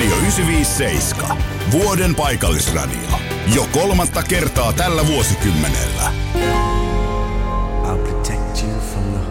Radio 957. Vuoden paikallisradio. Jo 3. kertaa tällä vuosikymmenellä.